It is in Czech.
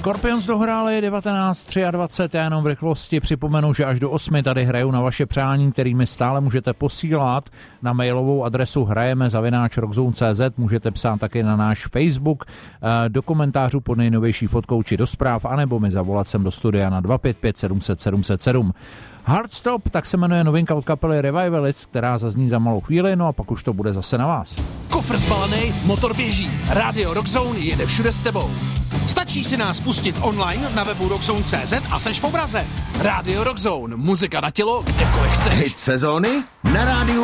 Scorpions dohráli 19:23, já jenom v rychlosti připomenu, že až do 8 tady hraju na vaše přání, kterými stále můžete posílat na mailovou adresu hrajeme@rockzone.cz, můžete psát taky na náš Facebook, do komentářů pod nejnovější fotkou či do zpráv, anebo mi zavolat sem do studia na 255 700 707. Hardstop, tak se jmenuje novinka od kapely Revivalists, která zazní za malou chvíli, no a pak už to bude zase na vás. Kofr zbalený, motor běží, rádio Rockzone jede všude s tebou. Stačí si nás pustit online na webu rockzone.cz a seš v obraze. Rádio Rockzone, muzika na tělo, kdekoliv chceš. Hit sezóny na rádiu